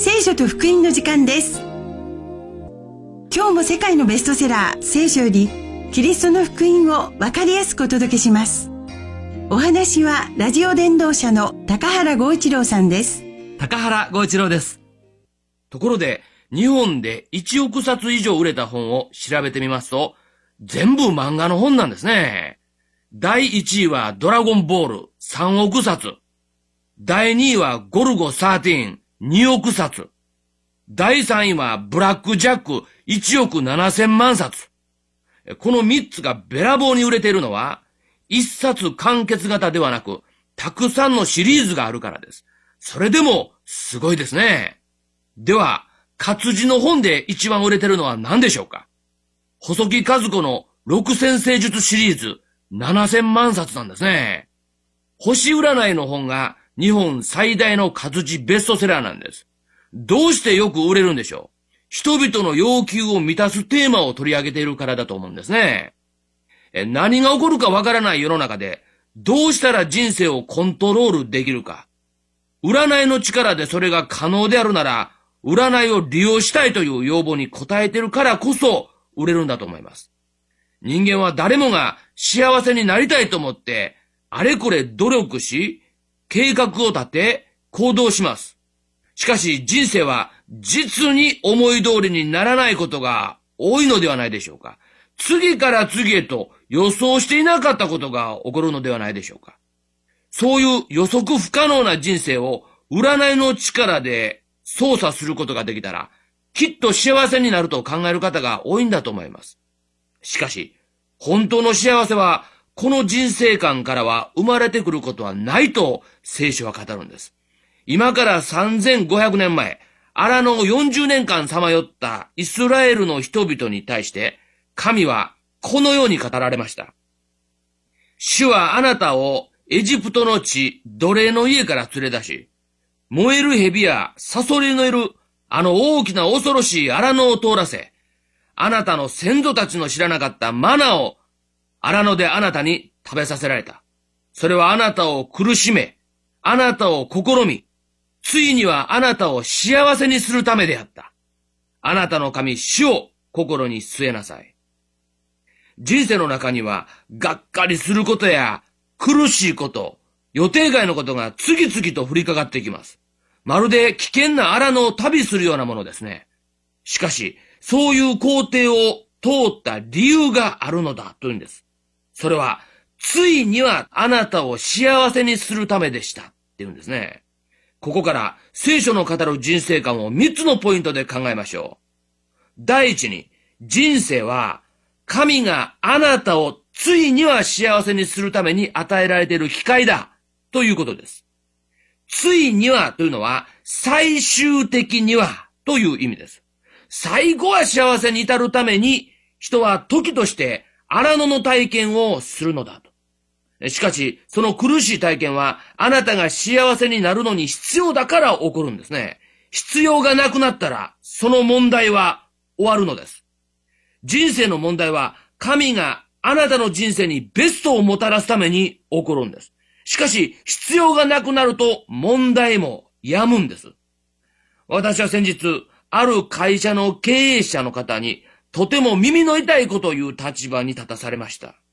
聖書と福音の時間です。今日も世界のベストセラー聖書よりキリストの福音を分かりやすくお届けします。お話はラジオ伝道者の高原剛一郎さんです。 高原剛一郎です。ところで日本で1億冊以上売れた本を調べてみますと、全部漫画の本なんですね。第1位はドラゴンボール3億冊。第2位はゴルゴ13 2億冊。第3位はブラックジャック1億7000万冊。この3つがべらぼうに売れているのは、一冊完結型ではなく、たくさんのシリーズがあるからです。それでもすごいですね。では、活字の本で一番売れてるのは何でしょうか？細木数子の六先生術シリーズ7000万冊なんですね。星占いの本が日本最大の活字ベストセラーなんです。どうしてよく売れるんでしょう？人々の要求を満たすテーマを取り上げているからだと思うんですね。何が起こるかわからない世の中で、どうしたら人生をコントロールできるか。占いの力でそれが可能であるなら、占いを利用したいという要望に応えているからこそ売れるんだと思います。人間は誰もが幸せになりたいと思って、あれこれ努力し、計画を立て、行動します。しかし人生は実に思い通りにならないことが多いのではないでしょうか。次から次へと予想していなかったことが起こるのではないでしょうか。そういう予測不可能な人生を占いの力で操作することができたら、きっと幸せになると考える方が多いんだと思います。しかし、本当の幸せは、この人生観からは生まれてくることはないと聖書は語るんです。今から3500年前、荒野を40年間さまよったイスラエルの人々に対して、神はこのように語られました。主はあなたをエジプトの地、奴隷の家から連れ出し、燃える蛇やサソリのいるあの大きな恐ろしい荒野を通らせ、あなたの先祖たちの知らなかったマナを荒野であなたに食べさせられた。それはあなたを苦しめ、あなたを試み、ついにはあなたを幸せにするためであった。あなたの神主を心に据えなさい。人生の中にはがっかりすることや苦しいこと、予定外のことが次々と降りかかってきます。まるで危険な荒野を旅するようなものですね。しかし、そういう工程を通った理由があるのだというんです。それは、ついにはあなたを幸せにするためでしたっていうんですね。ここから聖書の語る人生観を3つのポイントで考えましょう。第一に、人生は神があなたをついには幸せにするために与えられている機会だということです。ついにはというのは最終的にはという意味です。最後は幸せに至るために人は時として荒野の体験をするのだと。しかし、その苦しい体験はあなたが幸せになるのに必要だから起こるんですね。必要がなくなったらその問題は終わるのです。人生の問題は神があなたの人生にベストをもたらすために起こるんです。しかし、必要がなくなると問題も止むんです。私は先日、ある会社の経営者の方にとても耳の痛いことを言う立場に立たされました。